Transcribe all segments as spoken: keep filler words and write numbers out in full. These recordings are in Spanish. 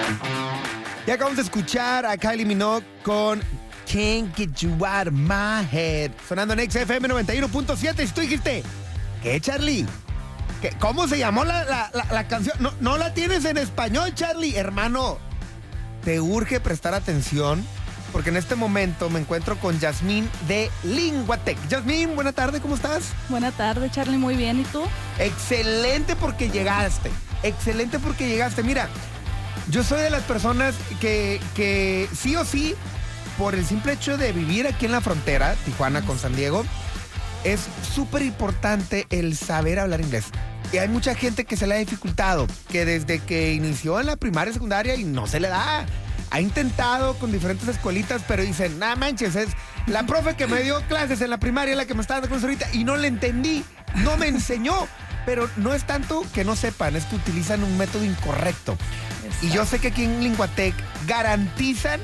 Y acabamos de escuchar a Kylie Minogue con Can't Get You Out of My Head, sonando en X F M noventa y uno punto siete. Y tú dijiste, ¿qué, Charlie? ¿Qué? ¿Cómo se llamó la, la, la, la canción? No, no la tienes en español, Charlie. Hermano, te urge prestar atención, porque en este momento me encuentro con Yasmín de Linguatec. Yasmín, buena tarde, ¿cómo estás? Buena tarde, Charlie, muy bien, ¿y tú? Excelente porque llegaste, excelente porque llegaste. Mira, yo soy de las personas que, que sí o sí, por el simple hecho de vivir aquí en la frontera, Tijuana con San Diego, es súper importante el saber hablar inglés. Y hay mucha gente que se le ha dificultado, que desde que inició en la primaria y secundaria y no se le da. Ha intentado con diferentes escuelitas, pero dicen, nah manches, es la profe que me dio clases en la primaria la que me está dando clases ahorita y no le entendí, no me enseñó. Pero no es tanto que no sepan, es que utilizan un método incorrecto. Exacto. Y yo sé que aquí en Linguatec garantizan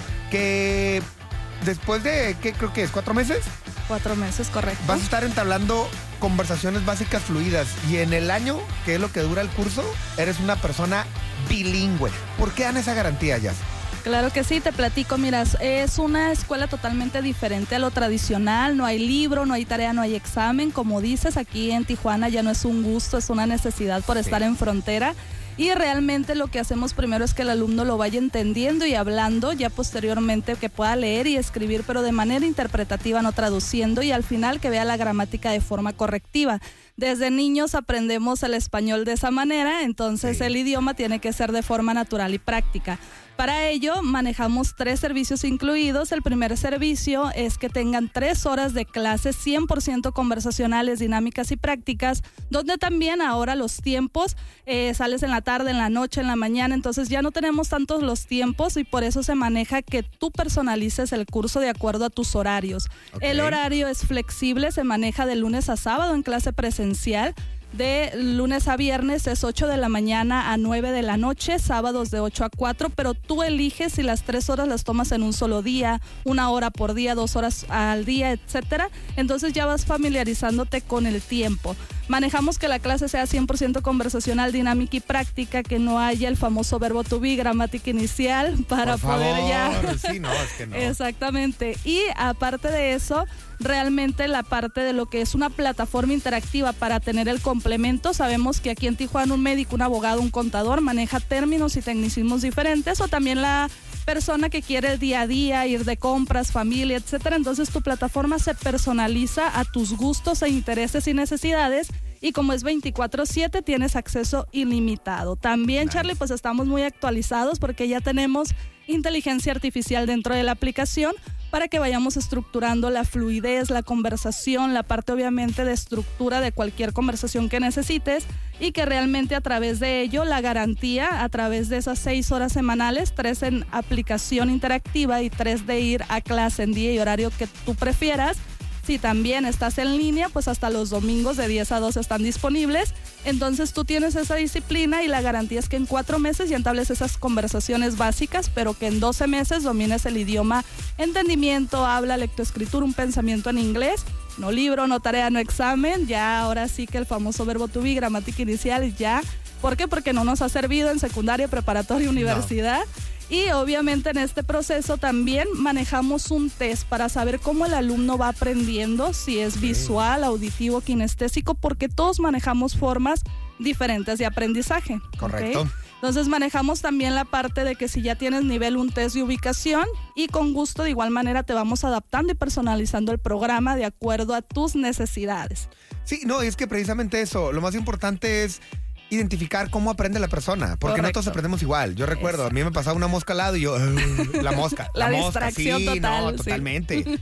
que después de, ¿qué creo que es? ¿Cuatro meses? Cuatro meses, correcto. Vas a estar entablando conversaciones básicas fluidas. Y en el año, que es lo que dura el curso, eres una persona bilingüe. ¿Por qué dan esa garantía, Jazz? Claro que sí, te platico, mira, es una escuela totalmente diferente a lo tradicional, no hay libro, no hay tarea, no hay examen, como dices, aquí en Tijuana ya no es un gusto, es una necesidad por estar sí. en frontera. Y realmente lo que hacemos primero es que el alumno lo vaya entendiendo y hablando, ya posteriormente que pueda leer y escribir, pero de manera interpretativa, no traduciendo, y al final que vea la gramática de forma correctiva. Desde niños aprendemos el español de esa manera, entonces sí. el idioma tiene que ser de forma natural y práctica. Para ello manejamos tres servicios incluidos. El primer servicio es que tengan tres horas de clases cien por ciento conversacionales, dinámicas y prácticas, donde también ahora los tiempos, eh, sales en la tarde, en la noche, en la mañana, entonces ya no tenemos tantos los tiempos y por eso se maneja que tú personalices el curso de acuerdo a tus horarios. Okay. El horario es flexible, se maneja de lunes a sábado en clase presencial. De lunes a viernes es ocho de la mañana a nueve de la noche, sábados de ocho a cuatro, pero tú eliges si las tres horas las tomas en un solo día, una hora por día, dos horas al día, etcétera. Entonces ya vas familiarizándote con el tiempo. Manejamos que la clase sea cien por ciento conversacional, dinámica y práctica, que no haya el famoso verbo to be, gramática inicial, para por favor, poder ya... Sí, no, es que no. Exactamente. Y aparte de eso, realmente la parte de lo que es una plataforma interactiva para tener el complemento, sabemos que aquí en Tijuana un médico, un abogado, un contador maneja términos y tecnicismos diferentes, o también la persona que quiere el día a día, ir de compras, familia, etcétera. Entonces tu plataforma se personaliza a tus gustos e intereses y necesidades, y como es veinticuatro siete tienes acceso ilimitado. También, nice. Charlie, pues estamos muy actualizados porque ya tenemos inteligencia artificial dentro de la aplicación para que vayamos estructurando la fluidez, la conversación, la parte obviamente de estructura de cualquier conversación que necesites, y que realmente a través de ello la garantía, a través de esas seis horas semanales, tres en aplicación interactiva y tres de ir a clase en día y horario que tú prefieras. Si también estás en línea, pues hasta los domingos de diez a dos están disponibles. Entonces tú tienes esa disciplina y la garantía es que en cuatro meses ya entables esas conversaciones básicas, pero que en doce meses domines el idioma, entendimiento, habla, lectoescritura, un pensamiento en inglés. No libro, no tarea, no examen. Ya ahora sí que el famoso verbo to be, gramática inicial, ya. ¿Por qué? Porque no nos ha servido en secundaria, preparatoria, universidad. No. Y obviamente en este proceso también manejamos un test para saber cómo el alumno va aprendiendo, si es visual, auditivo, kinestésico, porque todos manejamos formas diferentes de aprendizaje. Correcto. ¿Okay? Entonces manejamos también la parte de que si ya tienes nivel un test de ubicación, y con gusto de igual manera te vamos adaptando y personalizando el programa de acuerdo a tus necesidades. Sí, no, es que precisamente eso, lo más importante es identificar cómo aprende la persona, porque Correcto. No todos aprendemos igual. Yo recuerdo, Exacto. a mí me pasaba una mosca al lado y yo, uh, la mosca, la, la mosca, distracción sí, total, no, sí. totalmente.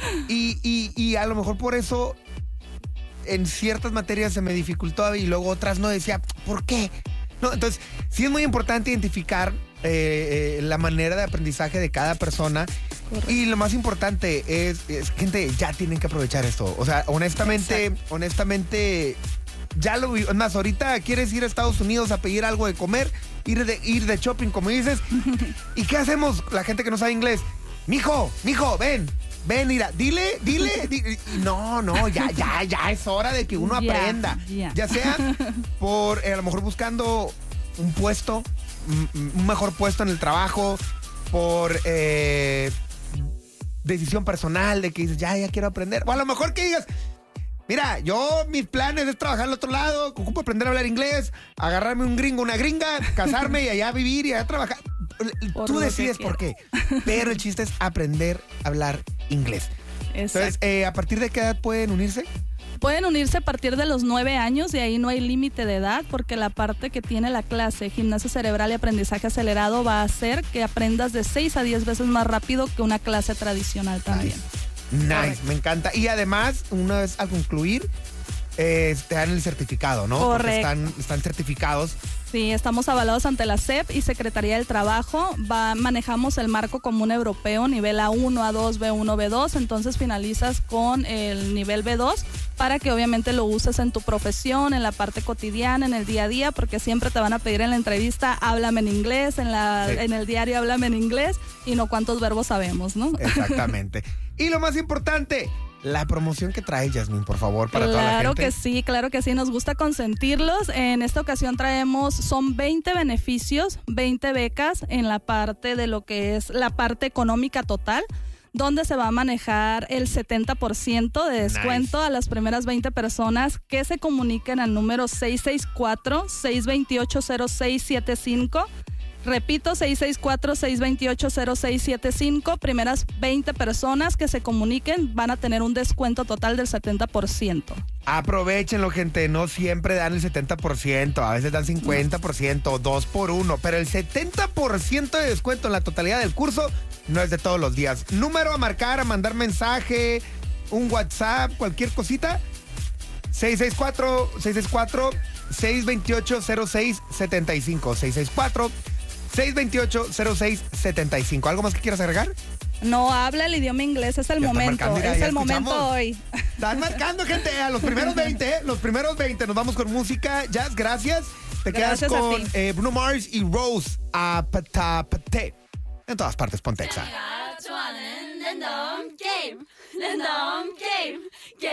y, y, y a lo mejor por eso en ciertas materias se me dificultó y luego otras no, decía, ¿por qué? No, entonces, sí es muy importante identificar eh, eh, la manera de aprendizaje de cada persona. Correcto. Y lo más importante es, es, gente, ya tienen que aprovechar esto. O sea, honestamente, Exacto. honestamente... Ya lo vi, es más, ahorita quieres ir a Estados Unidos a pedir algo de comer, ir de, ir de shopping, como dices. ¿Y qué hacemos? La gente que no sabe inglés. Mijo, mijo, ven, ven, mira, dile, dile, dile. No, no, ya, ya, ya es hora de que uno yeah, aprenda. Yeah. Ya sea por, eh, a lo mejor buscando un puesto un mejor puesto en el trabajo, por eh, decisión personal de que dices, ya, ya quiero aprender. O a lo mejor que digas, mira, yo mis planes es trabajar al otro lado, ocupo aprender a hablar inglés, agarrarme un gringo, una gringa, casarme y allá vivir y allá trabajar. Por Tú lo que decides por qué. Pero el chiste es aprender a hablar inglés. Exacto. Entonces, eh, ¿a partir de qué edad pueden unirse? Pueden unirse a partir de los nueve años y ahí no hay límite de edad porque la parte que tiene la clase gimnasia cerebral y aprendizaje acelerado va a hacer que aprendas de seis a diez veces más rápido que una clase tradicional también. Nice, nice, me encanta. Y además, una vez al concluir, eh, te dan el certificado, ¿no? Correcto. Porque están, están certificados. Sí, estamos avalados ante la S E P y Secretaría del Trabajo. Va, manejamos el marco común europeo, nivel A uno, A dos, B uno, B dos. Entonces finalizas con el nivel B dos para que obviamente lo uses en tu profesión, en la parte cotidiana, en el día a día, porque siempre te van a pedir en la entrevista, háblame en inglés, en, la, sí. en el diario háblame en inglés y no cuántos verbos sabemos, ¿no? Exactamente. Y lo más importante, la promoción que trae Yasmín, por favor, para claro toda la gente. Claro que sí, claro que sí, nos gusta consentirlos. En esta ocasión traemos, son veinte beneficios, veinte becas en la parte de lo que es la parte económica total, donde se va a manejar el setenta por ciento de descuento nice. A las primeras veinte personas que se comuniquen al número seis seis cuatro, seis dos ocho, cero seis siete cinco. Repito, seis seis cuatro, seis dos ocho, cero seis siete cinco. Primeras veinte personas que se comuniquen van a tener un descuento total del setenta por ciento. Aprovechenlo, gente. No siempre dan el setenta por ciento. A veces dan cincuenta por ciento, dos por uno. Pero el setenta por ciento de descuento en la totalidad del curso no es de todos los días. Número a marcar, a mandar mensaje, un WhatsApp, cualquier cosita. seis seis cuatro, seis seis cuatro, seis dos ocho, cero seis siete cinco. seis seis cuatro, seis dos ocho, cero seis siete cinco. ¿Algo más que quieras agregar? No, habla el idioma inglés, es el ya momento, mira, es el escuchamos. momento hoy. Están marcando, gente, a los primeros veinte, ¿eh? Los primeros veinte. Nos vamos con música. Jazz, gracias. Te gracias quedas con eh, Bruno Mars y Rose a Patapate. En todas partes, Pontexa.